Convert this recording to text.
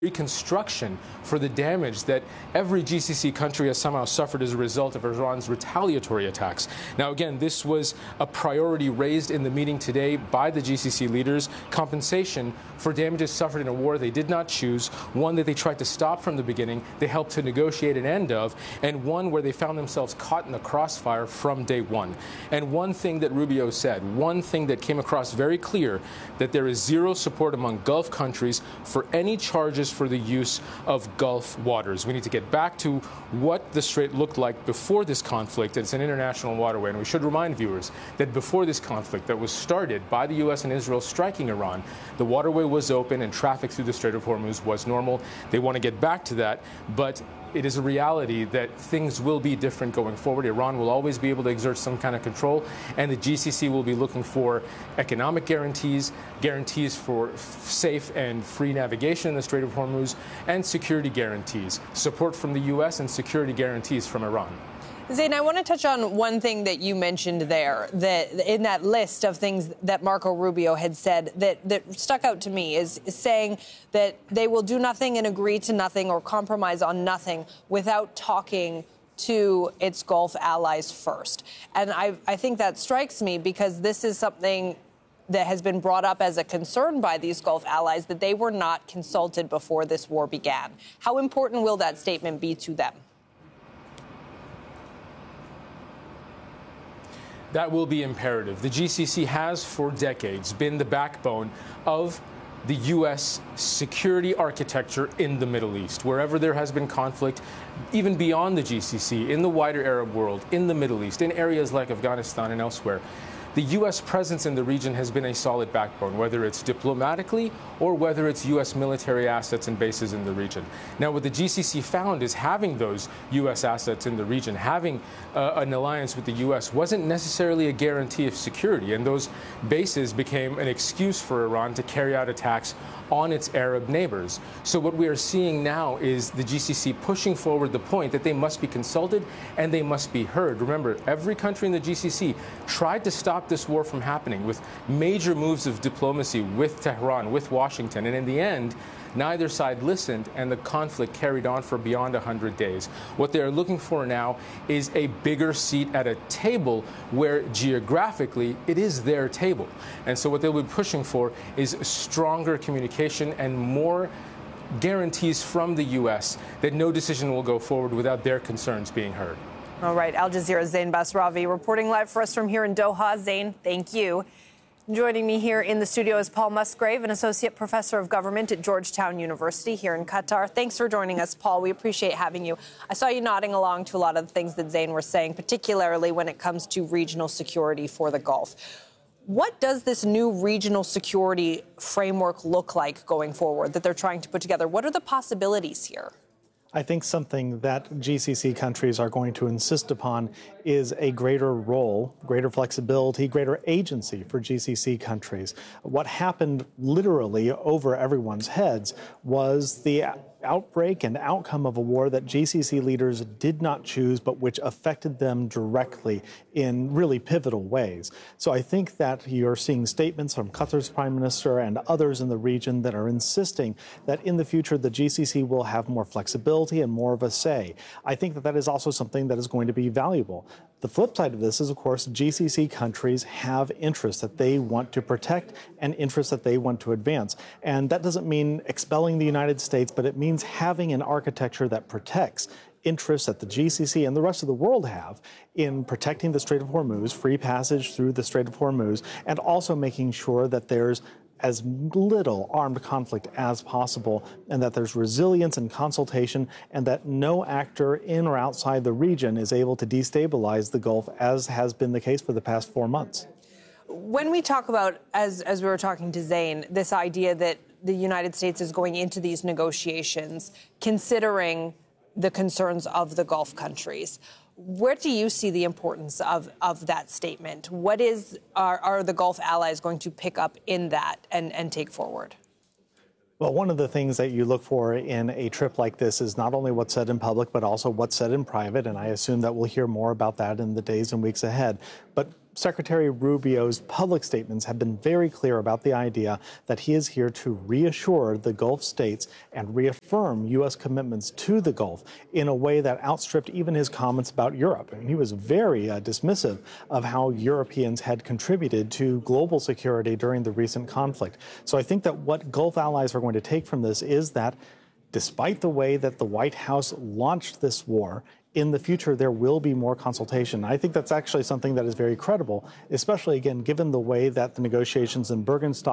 reconstruction for the damage that every GCC country has somehow suffered as a result of Iran's retaliatory attacks. Now, again, this was a priority raised in the meeting today by the GCC leaders, compensation for damages suffered in a war they did not choose, one that they tried to stop from the beginning, they helped to negotiate an end of, and one where they found themselves caught in the crossfire from day one. And one thing that Rubio said, one thing that came across very clear, that there is zero support among Gulf countries for any charges for the use of Gulf waters. We need to get back to what the Strait looked like before this conflict. It's an international waterway, and we should remind viewers that before this conflict that was started by the U.S. and Israel striking Iran, the waterway was open and traffic through the Strait of Hormuz was normal. They want to get back to that, but it is a reality that things will be different going forward. Iran will always be able to exert some kind of control, and the GCC will be looking for economic guarantees, guarantees for safe and free navigation in the Strait of Hormuz, and security guarantees, support from the U.S. and security guarantees from Iran. Zain, I want to touch on one thing that you mentioned there, that in that list of things that Marco Rubio had said that stuck out to me is saying that they will do nothing and agree to nothing or compromise on nothing without talking to its Gulf allies first. And I think that strikes me because this is something that has been brought up as a concern by these Gulf allies, that they were not consulted before this war began. How important will that statement be to them? That will be imperative. The GCC has for decades been the backbone of the U.S. security architecture in the Middle East. Wherever there has been conflict, even beyond the GCC, in the wider Arab world, in the Middle East, in areas like Afghanistan and elsewhere, the U.S. presence in the region has been a solid backbone, whether it's diplomatically or whether it's U.S. military assets and bases in the region. Now, what the GCC found is having those U.S. assets in the region, having an alliance with the U.S. wasn't necessarily a guarantee of security, and those bases became an excuse for Iran to carry out attacks on its Arab neighbors. So what we are seeing now is the GCC pushing forward the point that they must be consulted and they must be heard. Remember, every country in the GCC tried to stop this war from happening with major moves of diplomacy with Tehran, with Washington, and in the end, neither side listened, and the conflict carried on for beyond 100 days. What they are looking for now is a bigger seat at a table where geographically it is their table. And so what they'll be pushing for is stronger communication and more guarantees from the U.S. that no decision will go forward without their concerns being heard. All right, Al Jazeera's Zain Basravi reporting live for us from here in Doha. Zain, thank you. Joining me here in the studio is Paul Musgrave, an associate professor of government at Georgetown University here in Qatar. Thanks for joining us, Paul. We appreciate having you. I saw you nodding along to a lot of the things that Zain was saying, particularly when it comes to regional security for the Gulf. What does this new regional security framework look like going forward that they're trying to put together? What are the possibilities here? I think something that GCC countries are going to insist upon is a greater role, greater flexibility, greater agency for GCC countries. What happened literally over everyone's heads was the outbreak and outcome of a war that GCC leaders did not choose, but which affected them directly in really pivotal ways. So I think that you're seeing statements from Qatar's prime minister and others in the region that are insisting that in the future the GCC will have more flexibility and more of a say. I think that that is also something that is going to be valuable. The flip side of this is, of course, GCC countries have interests that they want to protect and interests that they want to advance. And that doesn't mean expelling the United States, but it means having an architecture that protects interests that the GCC and the rest of the world have in protecting the Strait of Hormuz, free passage through the Strait of Hormuz, and also making sure that there's as little armed conflict as possible, and that there's resilience and consultation, and that no actor in or outside the region is able to destabilize the Gulf, as has been the case for the past 4 months. When we talk about, as we were talking to Zain, this idea that the United States is going into these negotiations considering the concerns of the Gulf countries, where do you see the importance of that statement? What are the Gulf allies going to pick up in that and take forward? Well, one of the things that you look for in a trip like this is not only what's said in public, but also what's said in private. And I assume that we'll hear more about that in the days and weeks ahead. But Secretary Rubio's public statements have been very clear about the idea that he is here to reassure the Gulf states and reaffirm U.S. commitments to the Gulf in a way that outstripped even his comments about Europe. I mean, he was very dismissive of how Europeans had contributed to global security during the recent conflict. So I think that what Gulf allies are going to take from this is that despite the way that the White House launched this war, in the future, there will be more consultation. I think that's actually something that is very credible, especially, again, given the way that the negotiations in Bergenstock